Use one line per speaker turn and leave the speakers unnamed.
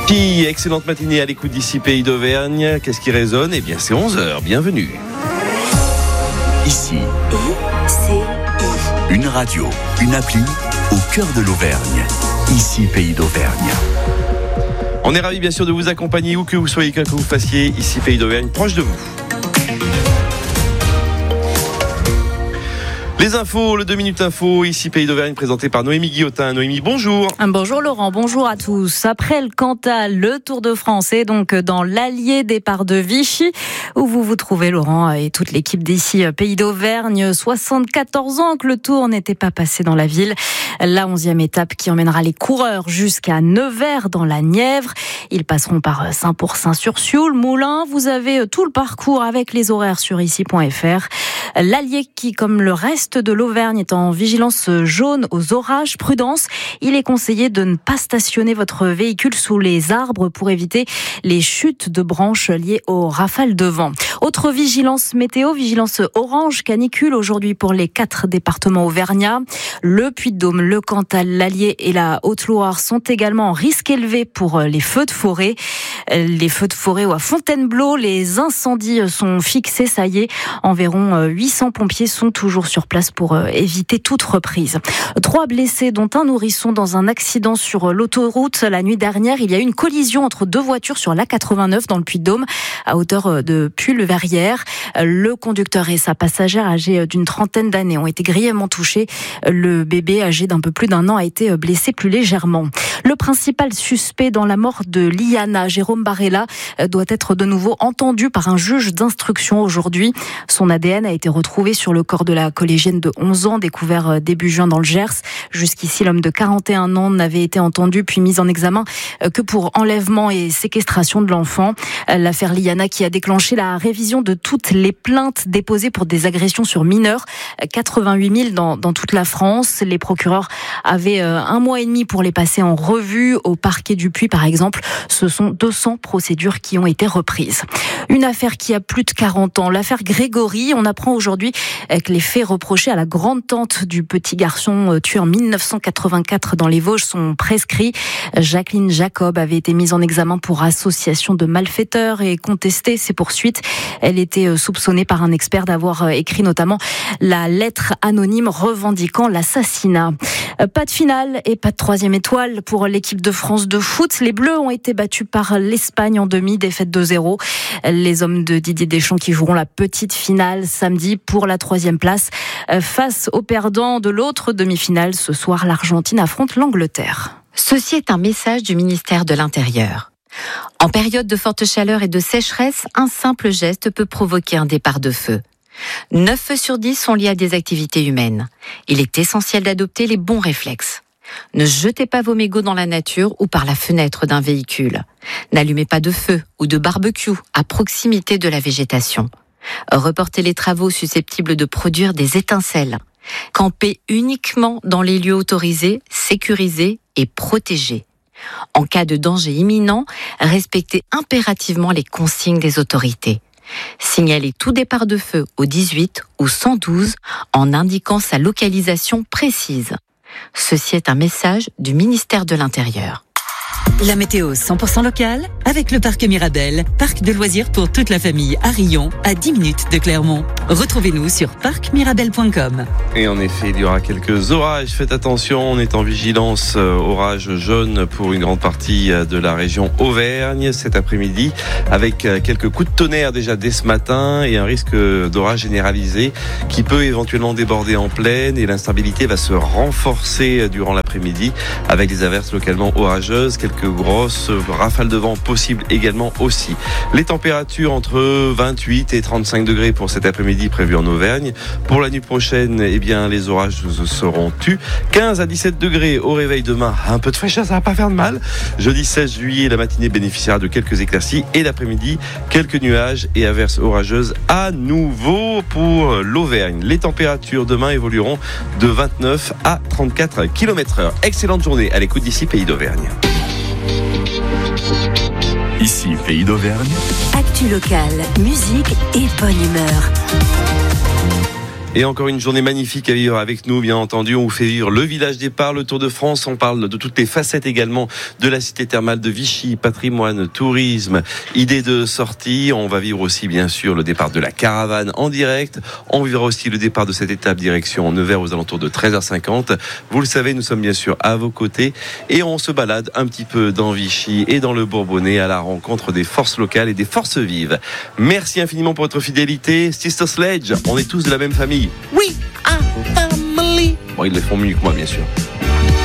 Excellente matinée à l'écoute d'ici Pays d'Auvergne. Qu'est-ce qui résonne ? Eh bien c'est 11h, bienvenue.
Ici, une radio, une appli au cœur de l'Auvergne. Ici Pays d'Auvergne.
On est ravis bien sûr de vous accompagner où que vous soyez, quoi que vous fassiez, ici Pays d'Auvergne, proche de vous. Les infos, le 2 minutes info, ici Pays d'Auvergne, présenté par Noémie Guillotin. Noémie, bonjour.
Bonjour Laurent, bonjour à tous. Après le Cantal, le Tour de France est donc dans l'Allier, départ de Vichy, où vous vous trouvez Laurent et toute l'équipe d'ici Pays d'Auvergne. 74 ans que le Tour n'était pas passé dans la ville. La 11e étape qui emmènera les coureurs jusqu'à Nevers dans la Nièvre. Ils passeront par Saint-Pourçain-sur-Sioule, Moulins. Vous avez tout le parcours avec les horaires sur ici.fr. L'Allier qui, comme le reste de l'Auvergne, est en vigilance jaune aux orages. Prudence, il est conseillé de ne pas stationner votre véhicule sous les arbres pour éviter les chutes de branches liées aux rafales de vent. Autre vigilance météo, vigilance orange, canicule aujourd'hui pour les 4 départements auvergnats. Le Puy-de-Dôme, le Cantal, l'Allier et la Haute-Loire sont également en risque élevé pour les feux de forêt. Les feux de forêt à Fontainebleau, les incendies sont fixés, ça y est. Environ 800 pompiers sont toujours sur place pour éviter toute reprise. 3 blessés, dont un nourrisson dans un accident sur l'autoroute. La nuit dernière, il y a eu une collision entre 2 voitures sur l'A89 dans le Puy-de-Dôme, à hauteur de Puy-le-Verrières. Le conducteur et sa passagère âgée d'une 30aine d'années ont été grièvement touchés. Le bébé âgé d'un peu plus d'1 an a été blessé plus légèrement. Le principal suspect dans la mort de Liana, Jérôme Barella, doit être de nouveau entendu par un juge d'instruction aujourd'hui. Son ADN a été retrouvé sur le corps de la collégienne de 11 ans, découvert début juin dans le Gers. Jusqu'ici, l'homme de 41 ans n'avait été entendu puis mis en examen que pour enlèvement et séquestration de l'enfant. L'affaire Liana qui a déclenché la révision de toutes les plaintes déposées pour des agressions sur mineurs, 88 000 dans toute la France. Les procureurs avaient 1 mois et demi pour les passer en revue. Au parquet du Puy, par exemple, ce sont 200 procédures qui ont été reprises. Une affaire qui a plus de 40 ans, l'affaire Grégory. On apprend aujourd'hui que les faits reprochés à la grande-tante du petit garçon tué en 1984 dans les Vosges sont prescrits. Jacqueline Jacob avait été mise en examen pour association de malfaiteurs et contesté ses poursuites. Elle était soupçonnée par un expert d'avoir écrit notamment la lettre anonyme revendiquant l'assassinat. Pas de finale et pas de 3e étoile pour l'équipe de France de foot. Les Bleus ont été battus par l'Espagne en demi, défaite 2-0. Les hommes de Didier Deschamps qui joueront la petite finale samedi pour la 3e place face aux perdants de l'autre demi-finale. Ce soir, l'Argentine affronte l'Angleterre.
Ceci est un message du ministère de l'Intérieur. En période de forte chaleur et de sécheresse, un simple geste peut provoquer un départ de feu. 9 feux sur 10 sont liés à des activités humaines. Il est essentiel d'adopter les bons réflexes. Ne jetez pas vos mégots dans la nature ou par la fenêtre d'un véhicule. N'allumez pas de feu ou de barbecue à proximité de la végétation. Reportez les travaux susceptibles de produire des étincelles. Campez uniquement dans les lieux autorisés, sécurisés et protégés. En cas de danger imminent, respectez impérativement les consignes des autorités. Signalez tout départ de feu au 18 ou 112 en indiquant sa localisation précise. Ceci est un message du ministère de l'Intérieur.
La météo 100% locale avec le parc Mirabel, parc de loisirs pour toute la famille à Rion, à 10 minutes de Clermont. Retrouvez-nous sur parcmirabel.com.
Et en effet, il y aura quelques orages. Faites attention, on est en vigilance orage jaune pour une grande partie de la région Auvergne cet après-midi, avec quelques coups de tonnerre déjà dès ce matin et un risque d'orage généralisé qui peut éventuellement déborder en plaine, et l'instabilité va se renforcer durant l'après-midi avec des averses localement orageuses, quelques grosses rafales de vent possibles également aussi. Les températures entre 28 et 35 degrés pour cet après-midi prévu en Auvergne. Pour la nuit prochaine, eh bien, les orages seront tus. 15 à 17 degrés au réveil demain. Un peu de fraîcheur, ça va pas faire de mal. Jeudi 16 juillet, la matinée bénéficiera de quelques éclaircies et l'après-midi, quelques nuages et averses orageuses à nouveau pour l'Auvergne. Les températures demain évolueront de 29 à 34 km/h. Excellente journée à l'écoute d'ici Pays d'Auvergne.
Ici Pays d'Auvergne.
Actu locale, musique et bonne humeur.
Et encore une journée magnifique à vivre avec nous, bien entendu. On vous fait vivre le village départ, le Tour de France. On parle de toutes les facettes également de la cité thermale de Vichy, patrimoine, tourisme, idées de sortie. On va vivre aussi, bien sûr, le départ de la caravane en direct. On vivra aussi le départ de cette étape direction Nevers aux alentours de 13h50. Vous le savez, nous sommes bien sûr à vos côtés. Et on se balade un petit peu dans Vichy et dans le Bourbonnais à la rencontre des forces locales et des forces vives. Merci infiniment pour votre fidélité. Sister Sledge, on est tous de la même famille.
We are family.
Bon, ils le font mieux que moi, bien sûr.